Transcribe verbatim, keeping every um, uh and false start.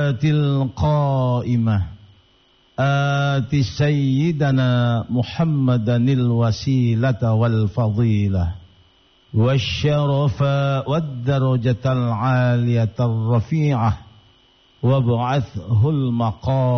الصلاة القائمة آت سيدنا محمدا الوسيلة والفضيلة والشرف والدرجة العالية الرفيعة وابعثه المقام